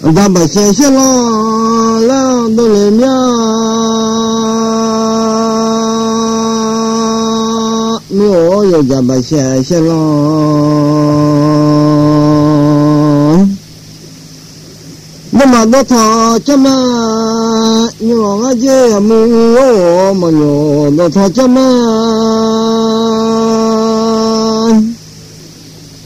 ta bà xe lo lao tôi lên nhá nhiều giờ ta bà xe lo nhưng mà nó thọ cho mà nhiều ngã dê mù mà nhiều nó thọ cho mà